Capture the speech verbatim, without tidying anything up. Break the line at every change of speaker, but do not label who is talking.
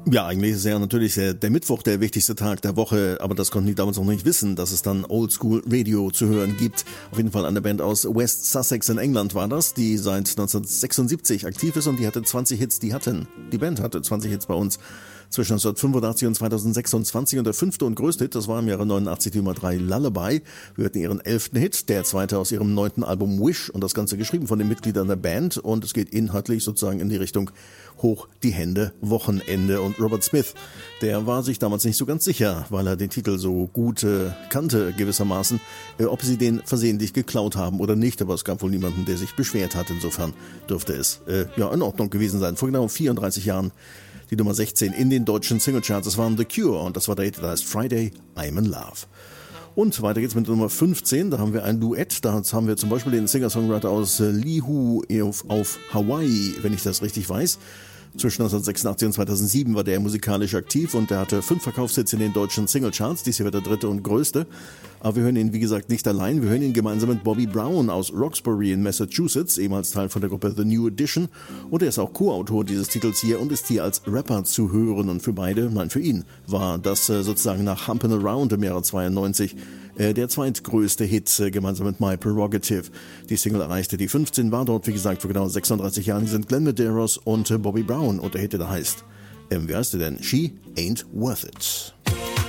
Ja, eigentlich ist ja natürlich der, der Mittwoch der wichtigste Tag der Woche, aber das konnten die damals noch nicht wissen, dass es dann Oldschool Radio zu hören gibt. Auf jeden Fall eine Band aus West Sussex in England war das, die seit neunzehnhundertsechsundsiebzig aktiv ist und die hatte zwanzig Hits, die hatten, die Band hatte zwanzig Hits bei uns zwischen neunzehnhundertfünfundachtzig und zweitausendsechsundzwanzig und der fünfte und größte Hit, das war im Jahre neunundachtzig die Nummer drei Lullaby. Wir hörten ihren elften Hit, der zweite aus ihrem neunten Album Wish und das Ganze geschrieben von den Mitgliedern der Band und es geht inhaltlich sozusagen in die Richtung Hoch die Hände, Wochenende. Und Robert Smith, der war sich damals nicht so ganz sicher, weil er den Titel so gut äh, kannte gewissermaßen, äh, ob sie den versehentlich geklaut haben oder nicht, aber es gab wohl niemanden, der sich beschwert hat, insofern dürfte es äh, ja in Ordnung gewesen sein. Vor genau vierunddreißig Jahren die Nummer sechzehn in den deutschen Singlecharts, das waren The Cure und das war der Hit, der heißt Friday, I'm in Love. Und weiter geht's mit Nummer fünfzehn, da haben wir ein Duett, da haben wir zum Beispiel den Singer-Songwriter aus Lihu auf, auf Hawaii, wenn ich das richtig weiß. Zwischen neunzehnhundertsechsundachtzig und zweitausendsieben war der musikalisch aktiv und der hatte fünf Verkaufshits in den deutschen Singlecharts. Dies hier wird der dritte und größte. Aber wir hören ihn, wie gesagt, nicht allein. Wir hören ihn gemeinsam mit Bobby Brown aus Roxbury in Massachusetts, ehemals Teil von der Gruppe The New Edition. Und er ist auch Co-Autor dieses Titels hier und ist hier als Rapper zu hören. Und für beide, nein, für ihn, war das äh, sozusagen nach Humpin' Around im Jahre zweiundneunzig äh, der zweitgrößte Hit, äh, gemeinsam mit My Prerogative. Die Single erreichte die fünfzehn, war dort, wie gesagt, vor genau sechsunddreißig Jahren. Die sind Glenn Medeiros und äh, Bobby Brown. Und der Hit, der heißt, ähm, wie heißt der denn? She Ain't Worth It.